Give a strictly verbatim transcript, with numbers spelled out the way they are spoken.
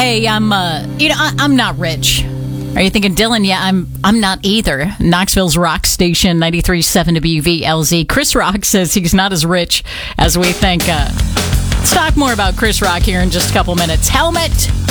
Hey, I'm, uh, you know, I, I'm not rich. Are you thinking, Dylan? Yeah, I'm I'm not either. Knoxville's rock station, ninety-three point seven W V L Z. Chris Rock says he's not as rich as we think. Uh, let's talk more about Chris Rock here in just a couple minutes. Helmet